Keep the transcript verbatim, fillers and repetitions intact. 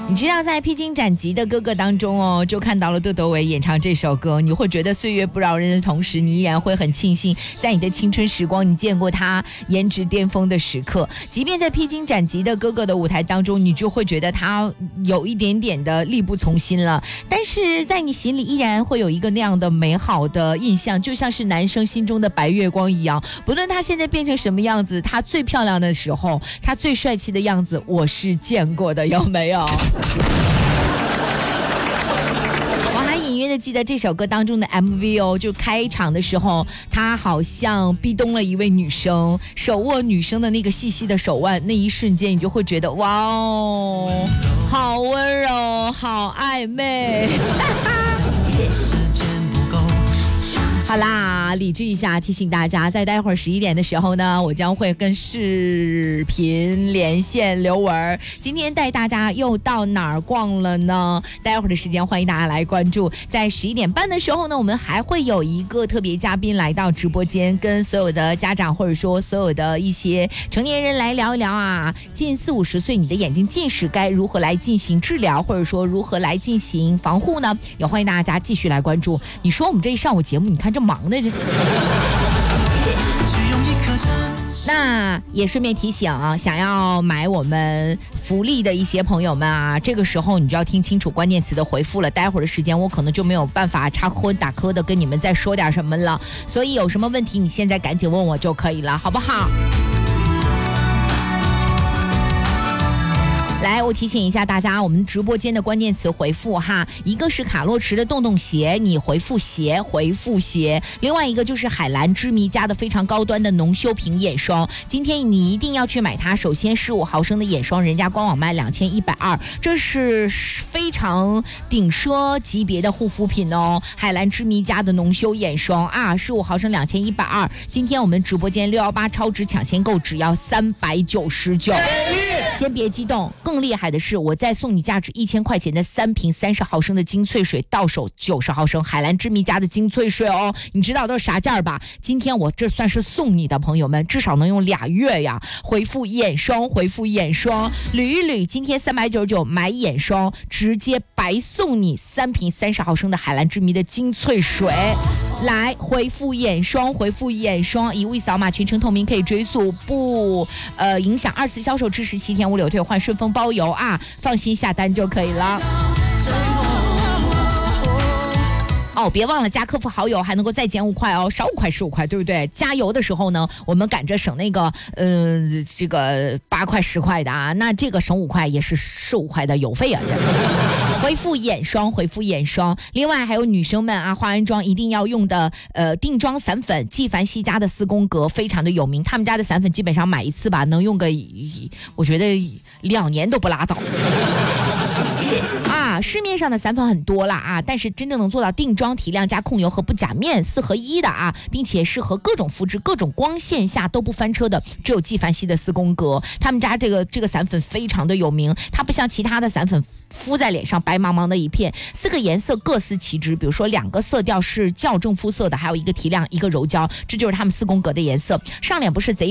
你知道在披荆斩棘的哥哥当中哦，就看到了窦窦唯演唱这首歌，你会觉得岁月不饶人的同时，你依然会很庆幸在你的青春时光你见过他颜值巅峰的时刻。即便在披荆斩棘的哥哥的舞台当中，你就会觉得他有一点点的力不从心了，但是在你心里依然会有一个那样的美好的印象，就像是男生心中的白月光一样。不论他现在变成什么样子，他最漂亮的时候，他最帅气的样子我是见过的，有没有？我还隐约的记得这首歌当中的 M V 哦，就开场的时候，他好像壁咚了一位女生，手握女生的那个细细的手腕，那一瞬间你就会觉得哇哦，好温柔，好暧昧。好啦，理智一下，提醒大家，在待会儿十一点的时候呢，我将会跟视频连线刘文。今天带大家又到哪儿逛了呢？待会儿的时间，欢迎大家来关注。在十一点半的时候呢，我们还会有一个特别嘉宾来到直播间，跟所有的家长或者说所有的一些成年人来聊一聊啊，近四五十岁你的眼睛近视该如何来进行治疗，或者说如何来进行防护呢？也欢迎大家继续来关注。你说我们这一上午节目，你看这忙的这。那也顺便提醒啊，想要买我们福利的一些朋友们啊，这个时候你就要听清楚关键词的回复了。待会儿的时间我可能就没有办法插科打诨的跟你们再说点什么了，所以有什么问题你现在赶紧问我就可以了，好不好？来，我提醒一下大家，我们直播间的关键词回复哈，一个是卡洛驰的洞洞鞋，你回复鞋，回复鞋；另外一个就是海蓝之谜家的非常高端的浓修平眼霜，今天你一定要去买它。首先十五毫升的眼霜，人家官网卖两千一百二，这是非常顶奢级别的护肤品哦。海蓝之谜家的浓修眼霜啊，十五毫升两千一百二，今天我们直播间六一八超值抢先购只要三百九十九。先别激动，更厉害的是，我再送你价值一千块钱的三瓶三十毫升的精粹水，到手九十毫升海蓝之谜家的精粹水哦，你知道都是啥价吧？今天我这算是送你的，朋友们，至少能用俩月呀！回复眼霜，回复眼霜，捋一捋，今天三百九十九买眼霜，直接白送你三瓶三十毫升的海蓝之谜的精粹水。来回复眼霜，回复眼霜，一物扫码，全程透明，可以追溯，不呃影响二次销售，支持七天无理退换，顺丰包邮啊，放心下单就可以了。哦，别忘了加客服好友，还能够再减五块哦，少五块十五块，对不对？加油的时候呢，我们赶着省那个呃这个八块十块的啊，那这个省五块也是十五块的邮费啊。回复眼霜，回复眼霜。另外还有女生们啊，化完妆一定要用的呃定妆散粉，纪梵希家的四宫格非常的有名，他们家的散粉基本上买一次吧，能用个我觉得两年都不拉倒。啊，市面上的散粉很多了啊，但是真正能做到定妆、提亮加控油和不假面四合一的啊，并且适合各种肤质、各种光线下都不翻车的，只有纪梵希的四宫格。他们家这个这个散粉非常的有名，它不像其他的散粉敷在脸上白茫茫的一片，四个颜色各司其职，比如说两个色调是校正肤色的，还有一个提亮，一个柔焦，这就是他们四宫格的颜色。上脸不是贼